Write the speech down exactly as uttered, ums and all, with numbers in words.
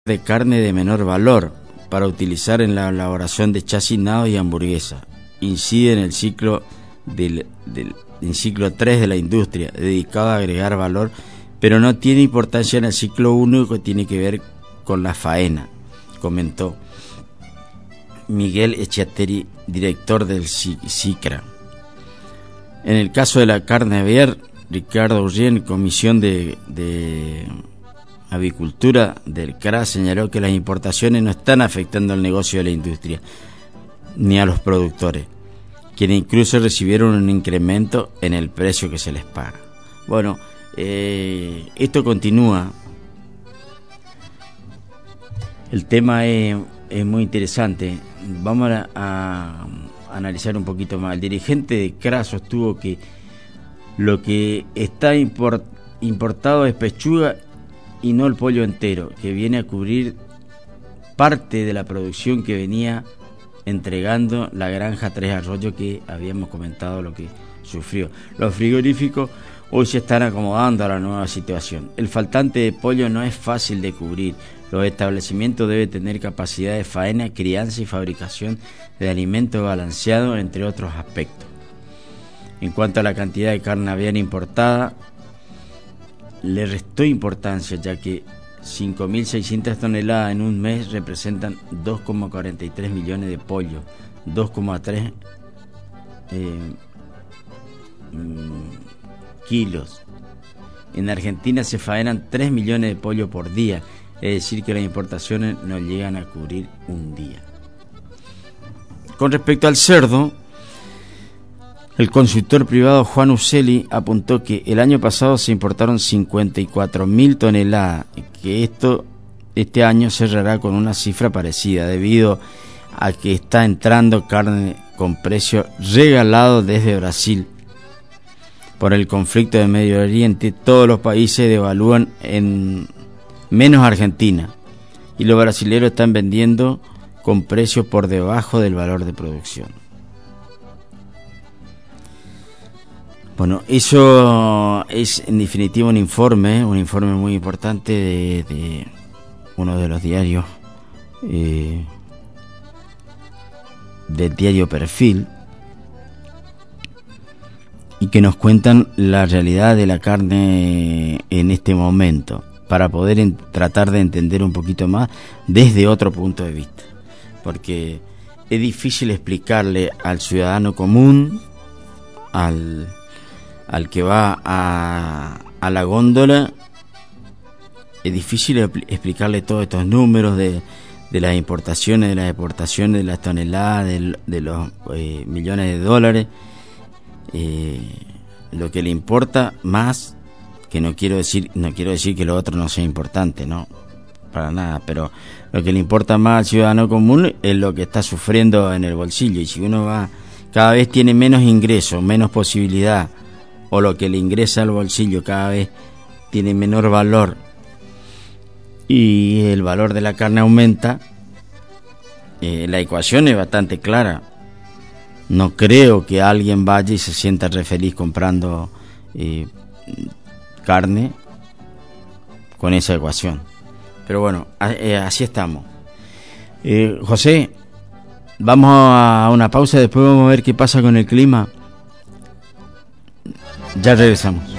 de carne de menor valor para utilizar en la elaboración de chacinados y hamburguesas. Incide en el ciclo del, del en ciclo tres de la industria, dedicado a agregar valor, pero no tiene importancia en el ciclo uno, que tiene que ver con la faena, comentó Miguel Echeateri, director del CICRA. En el caso de la carne aviar, Ricardo Urgén, Comisión de, de Avicultura del C R A, señaló que las importaciones no están afectando al negocio de la industria ni a los productores, quienes incluso recibieron un incremento en el precio que se les paga. Bueno, eh, esto continúa. El tema es, es muy interesante. Vamos a, a, a analizar un poquito más. El dirigente de C R A sostuvo que lo que está import, importado es pechuga y no el pollo entero, que viene a cubrir parte de la producción que venía entregando la granja Tres Arroyos, que habíamos comentado lo que sufrió. Los frigoríficos hoy se están acomodando a la nueva situación. El faltante de pollo no es fácil de cubrir. Los establecimientos deben tener capacidad de faena, crianza y fabricación de alimentos balanceados, entre otros aspectos. En cuanto a la cantidad de carne aviar importada, le restó importancia, ya que cinco mil seiscientas toneladas en un mes representan dos coma cuarenta y tres millones de pollos, dos coma tres eh, mm, kilos. En Argentina se faenan tres millones de pollos por día, es decir que las importaciones no llegan a cubrir un día. Con respecto al cerdo, el consultor privado Juan Uccelli apuntó que el año pasado se importaron cincuenta y cuatro mil toneladas, que esto este año cerrará con una cifra parecida, debido a que está entrando carne con precio regalado desde Brasil. Por el conflicto de Medio Oriente, todos los países devalúan, en menos Argentina, y los brasileños están vendiendo con precios por debajo del valor de producción. Bueno, eso es en definitiva un informe, un informe muy importante de, de uno de los diarios, eh, del diario Perfil, y que nos cuentan la realidad de la carne en este momento, para poder en, tratar de entender un poquito más desde otro punto de vista, porque es difícil explicarle al ciudadano común, al al que va a, a la góndola, es difícil explicarle todos estos números de, de las importaciones, de las exportaciones, de las toneladas, de, de los eh, millones de dólares. Eh, lo que le importa más, que no quiero decir, no quiero decir que lo otro no sea importante, no, para nada, pero lo que le importa más al ciudadano común es lo que está sufriendo en el bolsillo. Y si uno va, cada vez tiene menos ingresos, menos posibilidad, o lo que le ingresa al bolsillo cada vez tiene menor valor, y el valor de la carne aumenta, eh, la ecuación es bastante clara. No creo que alguien vaya y se sienta re feliz comprando eh, carne con esa ecuación. Pero bueno, a, eh, así estamos. Eh, José, vamos a una pausa, después vamos a ver qué pasa con el clima. Ya regresamos.